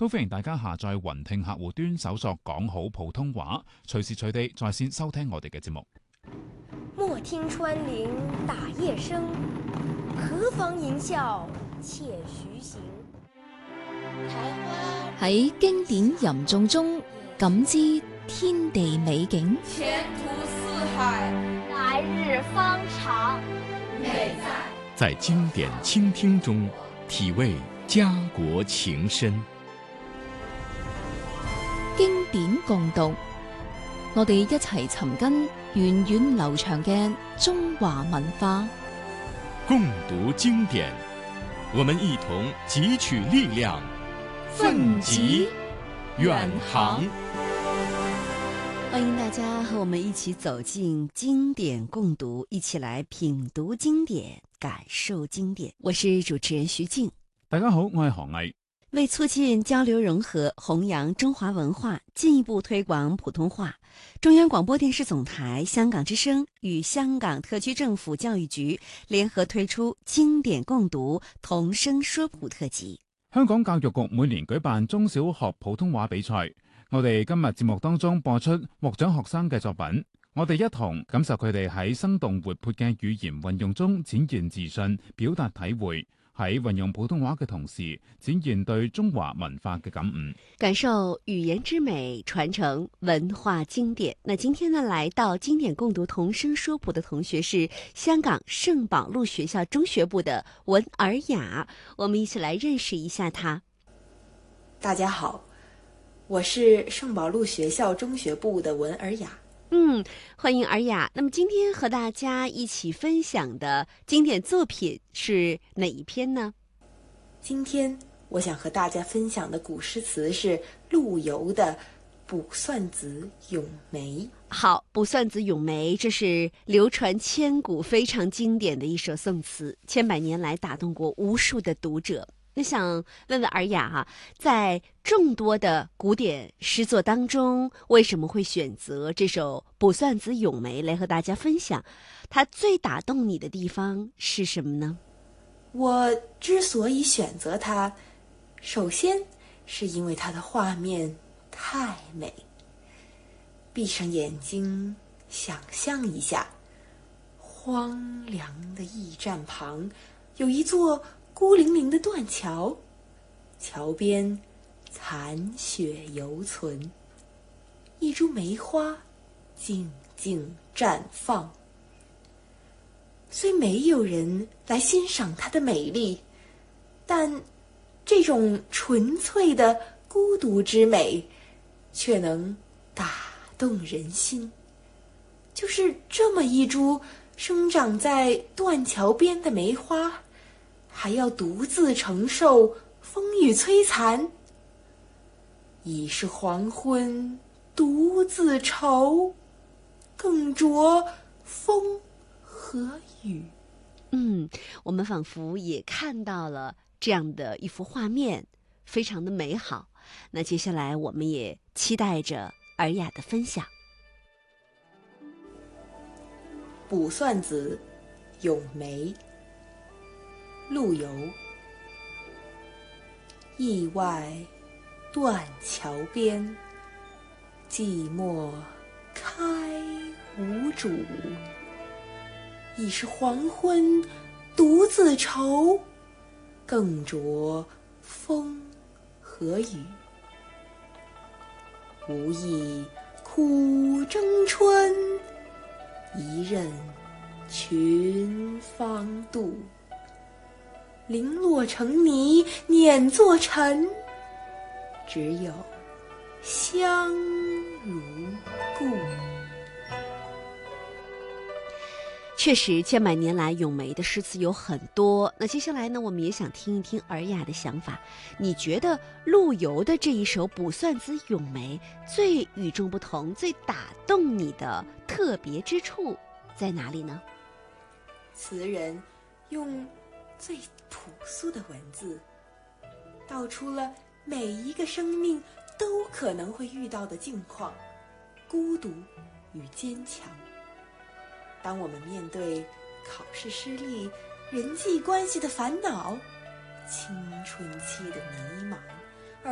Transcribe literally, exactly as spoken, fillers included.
都歡迎大家下載雲聽客戶端搜索講好普通話，隨時隨地在線收聽我哋嘅節目。 莫聽穿林打葉聲，何妨吟嘯且徐行。 喺經典吟誦中感知天地美景， 前途似海， 來日方長。 美在在經典傾聽中體味家國情深。 經典共讀，我哋一齊尋根源遠流長嘅中華文化。 共讀經典，我們一同汲取力量，奮楫遠航。 歡迎大家和我們一起走進經典共讀，一起來品讀經典，感受經典。我是主持人徐靜。 大家好，我係何毅。 為促進交流融合，弘揚中華文化，進一步推廣普通話，中央廣播電視總台香港之聲與香港特區政府教育局聯合推出經典共讀童聲說普特輯。 香港教育局每年舉辦中小學普通話比賽，我哋今日節目當中播出獲獎學生嘅作品，我哋一同感受佢哋喺生動活潑嘅語言運用中展現自信，表達體會，喺運用普通話嘅同時，展現對中華文化嘅感悟， 感受語言之美，傳承文化經典。那今天呢，來到經典共讀童聲說普的同學是香港聖保祿學校中學部的文爾雅，我們一起來認識一下她。 大家好，我是聖保祿學校中學部的文爾雅。 嗯，歡迎爾雅。那麼今天和大家一起分享的經典作品是哪一篇呢？ 今天我想和大家分享的古詩詞是陸游的《卜算子·詠梅》。 好，《卜算子·詠梅》這是流傳千古、非常經典的一首宋詞，千百年來打動過無數的讀者。那想問問爾雅哈，在眾多的古典詩作當中，為什麼會選擇這首《卜算子·詠梅》來和大家分享？它最打動你的地方是什麼呢？ 我之所以選擇它，首先是因為它的畫面太美。閉上眼睛，想象一下，荒涼的驛站旁有一座孤零零的斷橋，橋邊殘雪猶存，一株梅花靜靜綻放。雖沒有人來欣賞它的美麗，但這種純粹的孤獨之美卻能打動人心。就是這麼一株生長在斷橋邊的梅花，還要獨自承受風雨摧殘，已是黃昏獨自愁，更著風和雨。 嗯，我們仿佛也看到了這樣的一幅畫面，非常的美好。那接下來我們也期待着爾雅的分享。 卜算子·詠梅，陸游。驛外斷橋邊，寂寞開無主。已是黃昏獨自愁，更著風和雨。無意苦爭春，一任群芳妒。零落成泥碾作塵，只有香如故。 確實，千百年來，詠梅的詩詞有很多。那接下來呢，我們也想聽一聽爾雅的想法。你覺得陸游的這一首《卜算子·詠梅》最與眾不同、最打動你的特別之處在哪裡呢？ 詞人用最樸素的文字，道出了每一個生命都可能會遇到的境況，孤獨與堅強。當我們面對考試失利、人際關係的煩惱、青春期的迷茫，